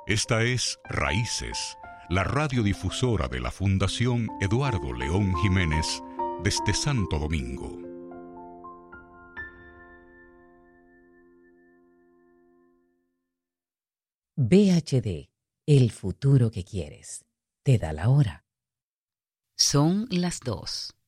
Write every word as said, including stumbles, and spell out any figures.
Esta es Raíces, la radiodifusora de la Fundación Eduardo León Jiménez desde Santo Domingo. B H D, el futuro que quieres. Te da la hora. Son las dos.